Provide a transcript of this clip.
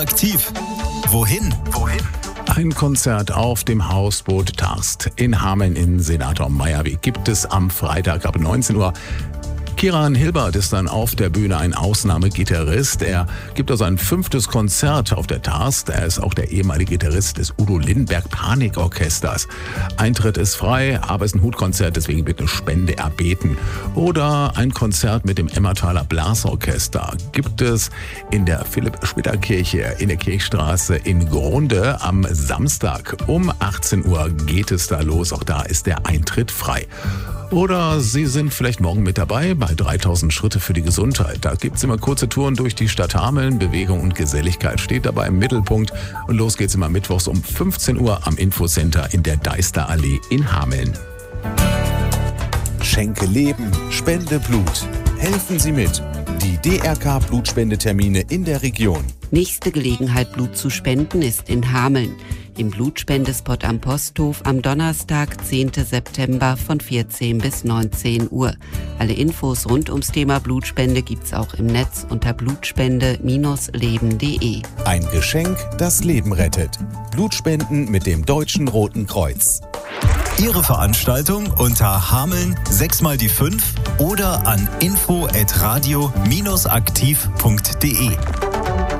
Aktiv. Wohin? Ein Konzert auf dem Hausboot Tarst in Hameln in Senator Meierweg gibt es am Freitag ab 19 Uhr. Kieran Hilbert ist dann auf der Bühne ein Ausnahmegitarrist. Er gibt also ein 5. Konzert auf der Tarst. Er ist auch der ehemalige Gitarrist des Udo Lindenberg Panikorchesters. Eintritt ist frei, aber es ist ein Hutkonzert, deswegen bitte Spende erbeten. Oder ein Konzert mit dem Emmertaler Blasorchester gibt es in der Philipp-Schmitter-Kirche in der Kirchstraße in Grunde am Samstag. Um 18 Uhr geht es da los. Auch da ist der Eintritt frei. Oder Sie sind vielleicht morgen mit dabei bei 3000 Schritte für die Gesundheit. Da gibt's immer kurze Touren durch die Stadt Hameln. Bewegung und Geselligkeit steht dabei im Mittelpunkt. Und los geht's immer mittwochs um 15 Uhr am Infocenter in der Deisterallee in Hameln. Schenke Leben, spende Blut. Helfen Sie mit. Die DRK-Blutspendetermine in der Region. Nächste Gelegenheit, Blut zu spenden, ist in Hameln. Im Blutspendespot am Posthof am Donnerstag, 10. September von 14 bis 19 Uhr. Alle Infos rund ums Thema Blutspende gibt's auch im Netz unter blutspende-leben.de. Ein Geschenk, das Leben rettet. Blutspenden mit dem Deutschen Roten Kreuz. Ihre Veranstaltung unter Hameln 6x5 oder an info@radio-aktiv.de.